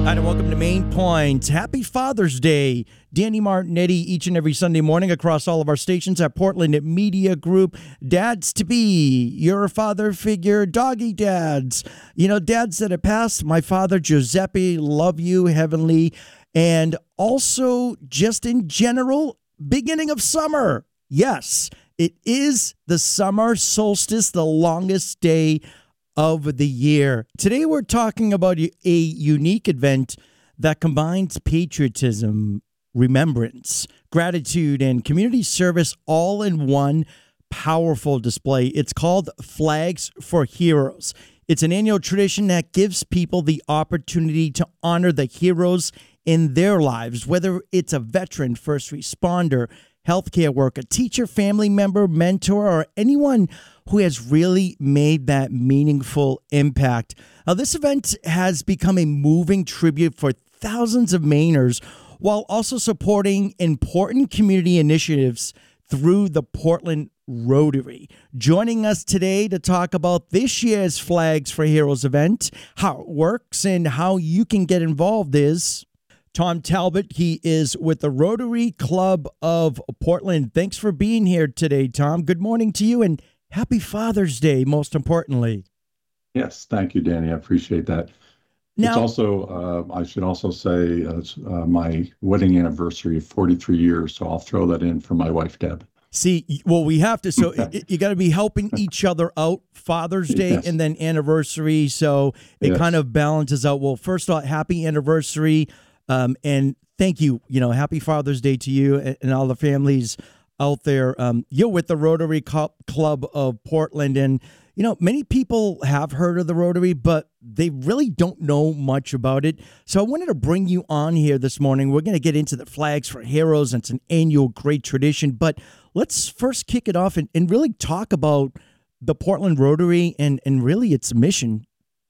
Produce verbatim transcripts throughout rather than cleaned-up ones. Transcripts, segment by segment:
Hi, and welcome to Main Point. Happy Father's Day. Danny Martinetti each and every Sunday morning across all of our stations at Portland Media Group. Dads to be, you're a father figure, doggy dads. You know, dads that have passed, my father, Giuseppe, love you, heavenly. And also, just in general, beginning of summer. Yes, it is the summer solstice, the longest day of the year. Today we're talking about a unique event that combines patriotism, remembrance, gratitude, and community service all in one powerful display. It's called Flags for Heroes. It's an annual tradition that gives people the opportunity to honor the heroes in their lives, whether it's a veteran, first responder, healthcare worker, teacher, family member, mentor, or anyone who has really made that meaningful impact. Now, this event has become a moving tribute for thousands of Mainers while also supporting important community initiatives through the Portland Rotary. Joining us today to talk about this year's Flags for Heroes event, how it works, and how you can get involved is Tom Talbot. He is with the Rotary Club of Portland. Thanks for being here today, Tom. Good morning to you, and happy Father's Day, most importantly. Yes, thank you, Danny. I appreciate that. It's Now, also, uh, I should also say, uh, it's uh, my wedding anniversary of forty-three years, so I'll throw that in for my wife, Deb. see, well, we have to, so it, you got to be helping each other out, Father's Day Yes, and then anniversary, so it kind yes. of balances out. Well, first off, happy anniversary, um, and thank you, you know, happy Father's Day to you and, and all the families out there. Um, you're with the Rotary Co- Club of Portland, and you know, many people have heard of the Rotary, but they really don't know much about it. So I wanted to bring you on here this morning. We're going to get into the Flags for Heroes, and it's an annual great tradition. But let's first kick it off and, and really talk about the Portland Rotary and, and really its mission.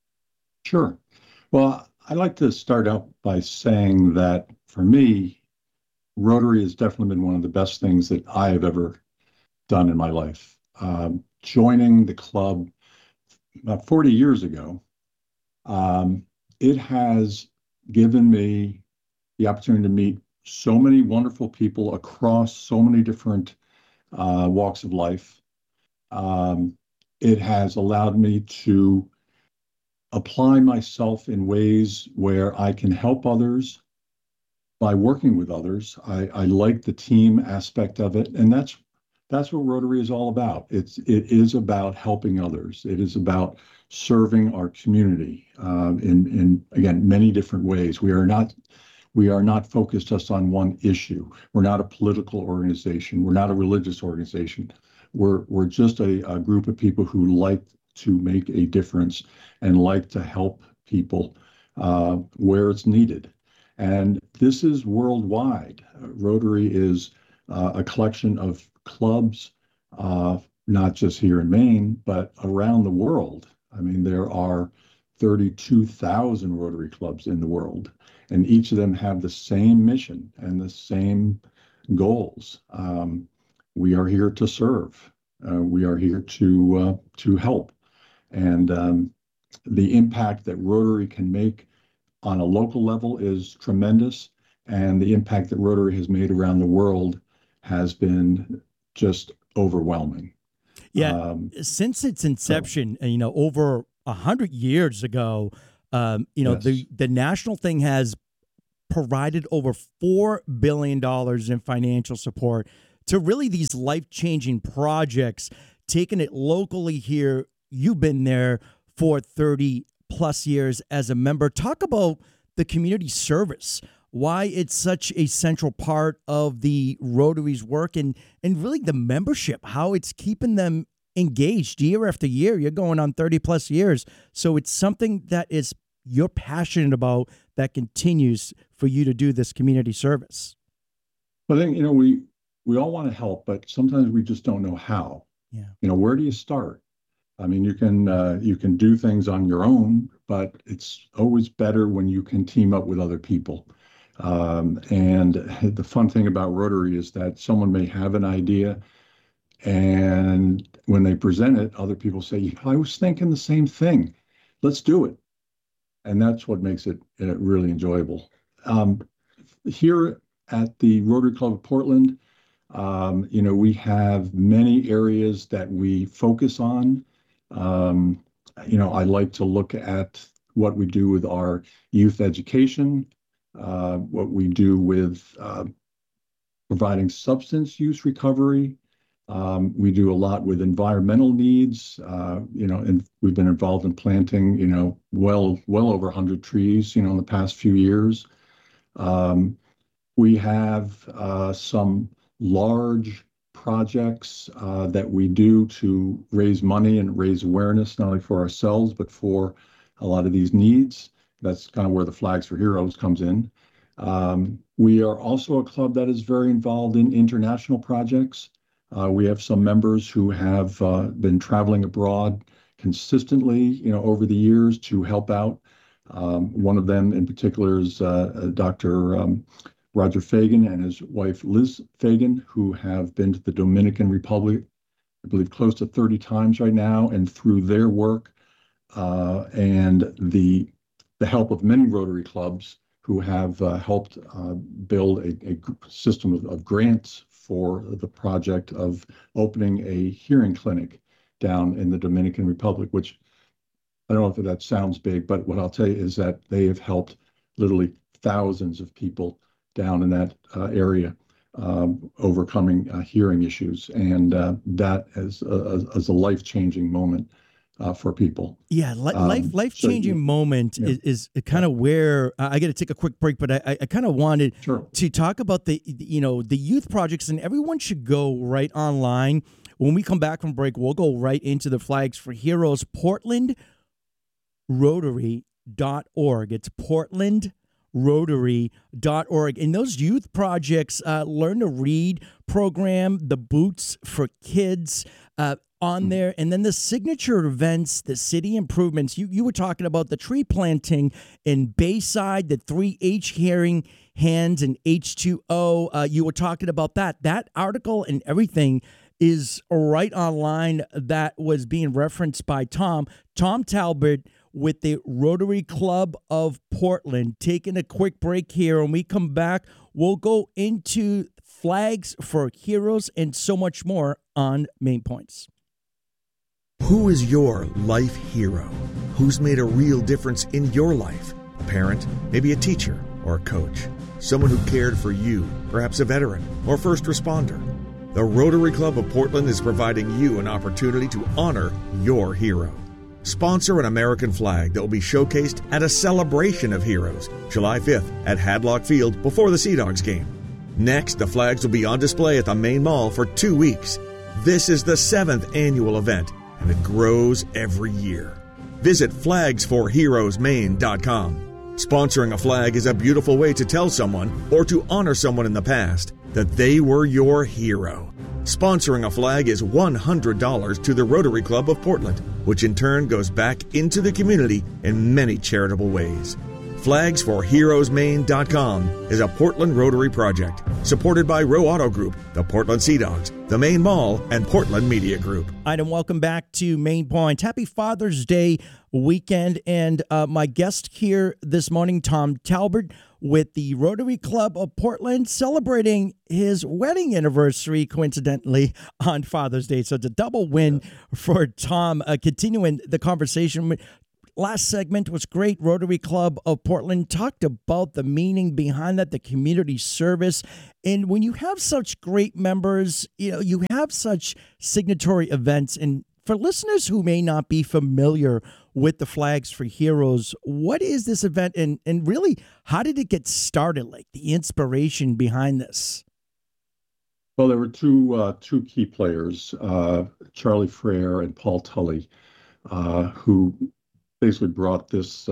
Sure. Well, I'd like to start out by saying that for me, Rotary has definitely been one of the best things that I have ever done in my life. Um, joining the club about forty years ago, um, it has given me the opportunity to meet so many wonderful people across so many different uh, walks of life. Um, it has allowed me to apply myself in ways where I can help others by working with others. I, I like the team aspect of it, and that's that's what Rotary is all about. It's it is about helping others. It is about serving our community um, in in again many different ways. We are not we are not focused just on one issue. We're not a political organization. We're not a religious organization. We're we're just a, a group of people who like to make a difference and like to help people uh, where it's needed. And this is worldwide. Uh, Rotary is uh, a collection of clubs, uh, not just here in Maine, but around the world. I mean, there are thirty-two thousand Rotary clubs in the world, and each of them have the same mission and the same goals. Um, we are here to serve. Uh, we are here to uh, to help, and um, the impact that Rotary can make on a local level is tremendous, and the impact that Rotary has made around the world has been just overwhelming. Yeah, Um, since its so, inception, uh, you know, over a hundred years ago, um, you know, yes, the the national thing has provided over four billion dollars in financial support to really these life-changing projects, taking it locally here. You've been there for thirty plus years as a member. Talk about the community service, why it's such a central part of the Rotary's work, and, and really the membership, how it's keeping them engaged year after year. You're going on thirty plus years. So it's something that is you're passionate about that continues for you to do this community service. I think you know we we all want to help, but sometimes we just don't know how. Yeah. You know, where do you start? I mean, you can uh, you can do things on your own, but it's always better when you can team up with other people. Um, and the fun thing about Rotary is that someone may have an idea, and when they present it, other people say, "I was thinking the same thing. Let's do it." and that's what makes it uh, really enjoyable. Um, here at the Rotary Club of Portland, um, you know, we have many areas that we focus on. Um, you know, I like to look at what we do with our youth education, uh, what we do with uh, providing substance use recovery. Um, we do a lot with environmental needs, uh, you know, and we've been involved in planting, you know, well, well over one hundred trees, you know, in the past few years. Um, we have uh, some large projects uh, that we do to raise money and raise awareness, not only for ourselves, but for a lot of these needs. That's kind of where the Flags for Heroes comes in. Um, we are also a club that is very involved in international projects. Uh, we have some members who have uh, been traveling abroad consistently, you know, over the years to help out. Um, one of them in particular is uh, Doctor Um, Roger Fagan and his wife Liz Fagan, who have been to the Dominican Republic, I believe, close to thirty times right now. And through their work uh, and the the help of many Rotary clubs who have uh, helped uh, build a, a system of, of grants for the project of opening a hearing clinic down in the Dominican Republic, which I don't know if that sounds big, but what I'll tell you is that they have helped literally thousands of people down in that uh, area um, overcoming uh, hearing issues. And uh, that is a, is a life-changing moment uh, for people. Yeah, li- Um, life life so, changing yeah, moment yeah, is, is kind of where uh, I got to take a quick break, but I, I, I kind of wanted sure. to talk about the you know the youth projects, and everyone should go right online. When we come back from break, we'll go right into the Flags for Heroes Portland Rotary dot org. It's Portland Rotary dot org. And those youth projects, uh, Learn to Read program, the Boots for Kids uh, on there, and then the signature events, the city improvements. You you were talking about the tree planting in Bayside, the three H hearing hands and H two O. Uh, you were talking about that. That article and everything is right online. That was being referenced by Tom. Tom Talbert with the Rotary Club of Portland. Taking a quick break here. When we come back, we'll go into Flags for Heroes and so much more on Main Points. Who is your life hero? Who's made a real difference in your life? A parent, maybe a teacher or a coach. Someone who cared for you, perhaps a veteran or first responder. The Rotary Club of Portland is providing you an opportunity to honor your hero. Sponsor an American flag that will be showcased at a celebration of heroes, July fifth at Hadlock Field before the Sea Dogs game. Next, the flags will be on display at the main mall for two weeks. This is the seventh annual event, and it grows every year. Visit flags for heroes maine dot com. Sponsoring a flag is a beautiful way to tell someone or to honor someone in the past that they were your hero. Sponsoring a flag is one hundred dollars to the Rotary Club of Portland, which in turn goes back into the community in many charitable ways. flags for heroes maine dot com is a Portland Rotary project supported by Row Auto Group, the Portland Sea Dogs, the Main Mall, and Portland Media Group. All right, and welcome back to Main Point. Happy Father's Day weekend. And uh, my guest here this morning, Tom Talbert, with the Rotary Club of Portland, celebrating his wedding anniversary, coincidentally, on Father's Day. So it's a double win for Tom. Uh, continuing the conversation, last segment was great. Rotary Club of Portland talked about the meaning behind that, the community service. And when you have such great members, you know, you have such signatory events. And for listeners who may not be familiar with the Flags for Heroes, what is this event, and, and really, how did it get started, like the inspiration behind this? Well, there were two uh, two key players, uh, Charlie Frere and Paul Tully, uh, who basically brought this